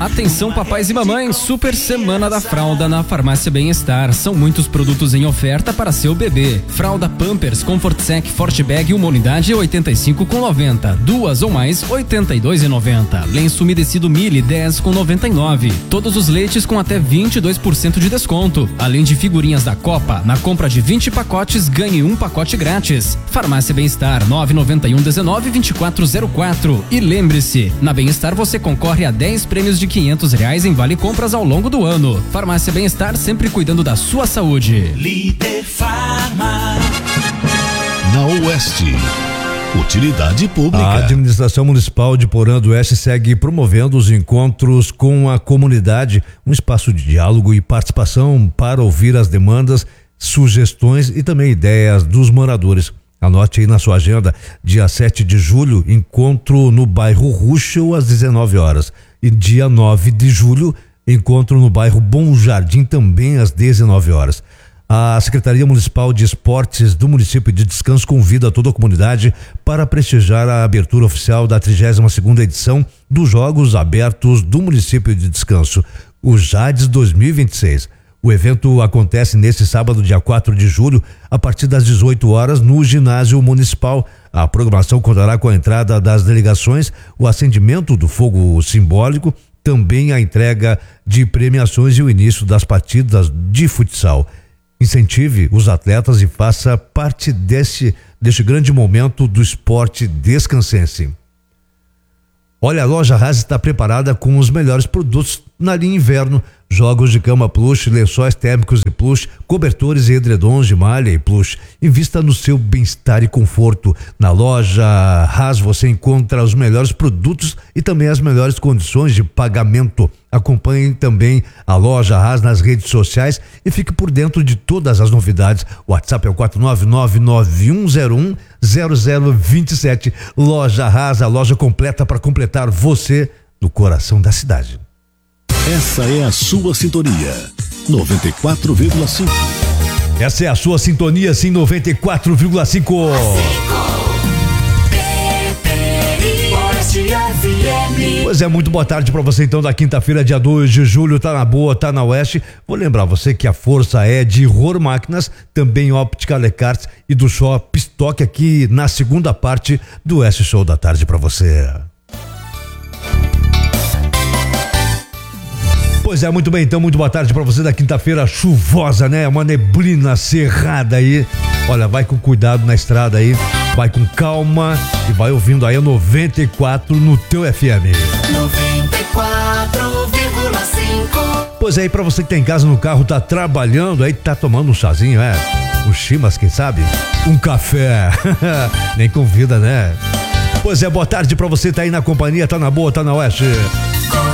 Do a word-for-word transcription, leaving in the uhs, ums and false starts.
Atenção papais e mamães, super semana da fralda na Farmácia Bem-Estar. São muitos produtos em oferta para seu bebê. Fralda Pampers Comfort Sec Forte Bag uma unidade oitenta e cinco com noventa. Duas ou mais oitenta e dois e noventa. Lenço umedecido Mili dez com noventa e nove. Todos os leites com até vinte e dois por cento de desconto. Além de figurinhas da Copa, na compra de vinte pacotes ganhe um pacote grátis. Farmácia Bem-Estar nove nove um dezenove vinte e quatro zero quatro. E lembre-se, na Bem-Estar você concorre a dez prêmios de quinhentos reais em vale compras ao longo do ano. Farmácia Bem-Estar, sempre cuidando da sua saúde. Líder Farma. Na Oeste, utilidade pública. A administração municipal de Porã do Oeste segue promovendo os encontros com a comunidade, um espaço de diálogo e participação para ouvir as demandas, sugestões e também ideias dos moradores. Anote aí na sua agenda, dia sete de julho, encontro no bairro Ruschel às dezenove horas. E dia nove de julho, encontro no bairro Bom Jardim também às dezenove horas. A Secretaria Municipal de Esportes do município de Descanso convida toda a comunidade para prestigiar a abertura oficial da trigésima segunda edição dos Jogos Abertos do município de Descanso, o Jades dois mil e vinte e seis. O evento acontece neste sábado, dia quatro de julho, a partir das dezoito horas, no ginásio municipal. A programação contará com a entrada das delegações, o acendimento do fogo simbólico, também a entrega de premiações e o início das partidas de futsal. Incentive os atletas e faça parte deste, deste grande momento do esporte descansense. Olha, a Loja Haas está preparada com os melhores produtos na linha inverno. Jogos de cama plush, lençóis térmicos e plush, cobertores e edredons de malha e plush. Invista no seu bem-estar e conforto. Na Loja Haas você encontra os melhores produtos e também as melhores condições de pagamento. Acompanhe também a Loja Haas nas redes sociais e fique por dentro de todas as novidades. O WhatsApp é o quatro nove nove nove um zero um zero zero dois sete. Loja Haas, a loja completa para completar você no coração da cidade. Essa é a sua sintonia, noventa e quatro vírgula cinco. Essa é a sua sintonia, sim, noventa e quatro vírgula cinco. Pois é, muito boa tarde pra você então, da quinta-feira, dia dois de julho, tá na boa, tá na Oeste. Vou lembrar você que a força é de Ror Máquinas, também Óptica Lecarte e do Shop Stock aqui na segunda parte do Oeste Show da Tarde pra você. Pois é, muito bem, então, muito boa tarde pra você da quinta-feira chuvosa, né? Uma neblina cerrada aí. Olha, vai com cuidado na estrada aí, vai com calma e vai ouvindo aí a noventa e quatro no teu F M. noventa e quatro vírgula cinco. Pois é, aí pra você que tá em casa no carro, tá trabalhando aí, tá tomando um chazinho, é? Um chimas, quem sabe? Um café. Nem convida, né? Pois é, boa tarde pra você, tá aí na companhia, tá na boa, tá na Oeste.